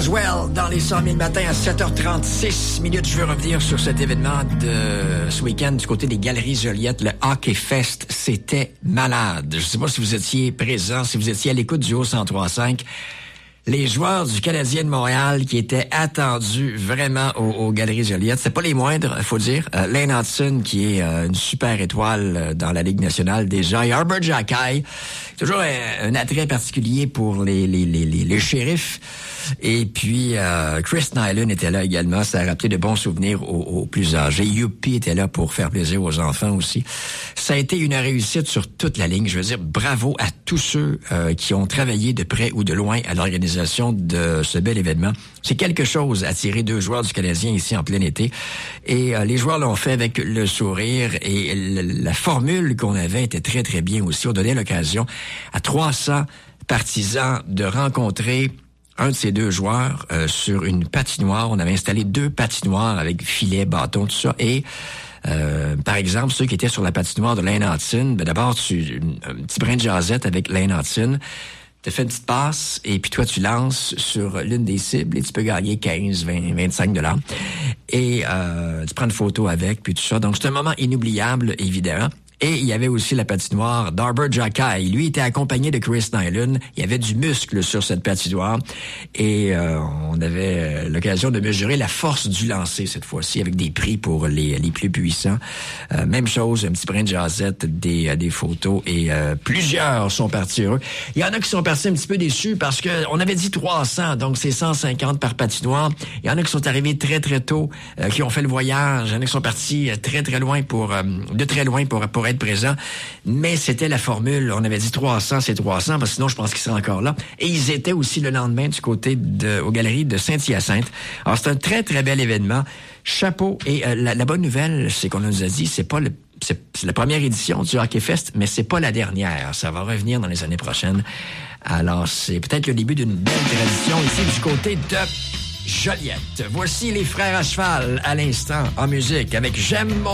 Roswell dans les 100 000 matins à 7h36 minutes. Je veux revenir sur cet événement de ce week-end du côté des Galeries Joliette, le Hockey Fest. C'était malade. Je ne sais pas si vous étiez présent, si vous étiez à l'écoute du Haut-103.5. Les joueurs du Canadien de Montréal qui étaient attendus vraiment aux Galeries Joliette, c'est pas les moindres, faut dire. Lane Hutson, qui est une super étoile dans la Ligue nationale déjà, et Arber Xhekaj, toujours un attrait particulier pour les shérifs. Et puis Chris Nilan était là également, ça a rappelé de bons souvenirs aux plus âgés. Youpi était là pour faire plaisir aux enfants aussi. Ça a été une réussite sur toute la ligne. Je veux dire, bravo à tous ceux qui ont travaillé de près ou de loin à l'organisation de ce bel événement. C'est quelque chose attirer 2 joueurs du Canadien ici en plein été. Et les joueurs l'ont fait avec le sourire et la formule qu'on avait était très, très bien aussi. On donnait l'occasion à 300 partisans de rencontrer un de ces 2 joueurs sur une patinoire. On avait installé 2 patinoires avec filet, bâton, tout ça. Et par exemple, ceux qui étaient sur la patinoire de Lane Hutson, d'abord, un petit brin de jasette avec Lane Hutson. Tu fais une petite passe et puis toi, tu lances sur l'une des cibles et tu peux gagner 15, 20, 25 $. Et tu prends une photo avec, puis tout ça. Donc, c'est un moment inoubliable, évidemment. Et il y avait aussi la patinoire d'Arber Xhekaj. Lui était accompagné de Chris Nilan. Il y avait du muscle sur cette patinoire. Et on avait l'occasion de mesurer la force du lancer cette fois-ci avec des prix pour les plus puissants. Même chose, un petit brin de jasette, des photos. Et plusieurs sont partis heureux. Il y en a qui sont partis un petit peu déçus parce que on avait dit 300, donc c'est 150 par patinoire. Il y en a qui sont arrivés très, très tôt, qui ont fait le voyage. Il y en a qui sont partis très, très loin pour être présent, mais c'était la formule. On avait dit 300, c'est 300, parce que sinon, je pense qu'ils seraient encore là. Et ils étaient aussi le lendemain du côté aux Galeries de Saint-Hyacinthe. Alors, c'est un très, très bel événement. Chapeau. Et la bonne nouvelle, c'est qu'on nous a dit, c'est la première édition du Hockey Fest, mais c'est pas la dernière. Ça va revenir dans les années prochaines. Alors, c'est peut-être le début d'une belle tradition ici du côté de Joliette. Voici les Frères à cheval à l'instant en musique avec J'aime mon